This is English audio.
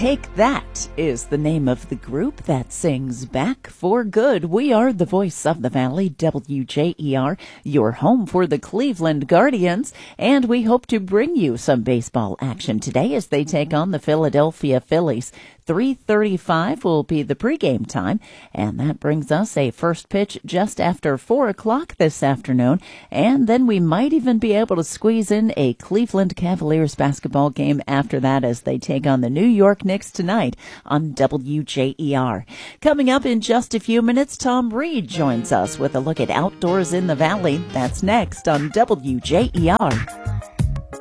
Take That is the name of the group that sings Back for Good. We are the voice of the Valley, WJER, your home for the Cleveland Guardians, and we hope to bring you some baseball action today as they take on the Philadelphia Phillies. 3:35 will be the pregame time, and that brings us a first pitch just after 4 o'clock this afternoon, and then we might even be able to squeeze in a Cleveland Cavaliers basketball game after that as they take on the New York Knicks tonight on WJER. Coming up in just a few minutes, Tom Reed joins us with a look at outdoors in the valley. That's next on WJER.